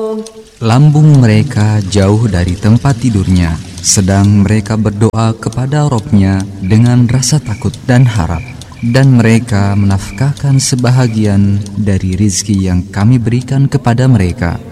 Lambung mereka jauh dari tempat tidurnya, sedang mereka berdoa kepada Rabb-nya dengan rasa takut dan harap. Dan mereka menafkahkan sebahagian dari rizki yang kami berikan kepada mereka.